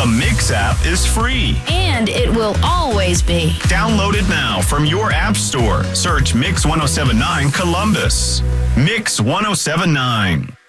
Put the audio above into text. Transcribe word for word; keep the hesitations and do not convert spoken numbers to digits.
The Mix app is free. And it will always be. Download it now from your app store. Search Mix one oh seven point nine Columbus. Mix one oh seven point nine.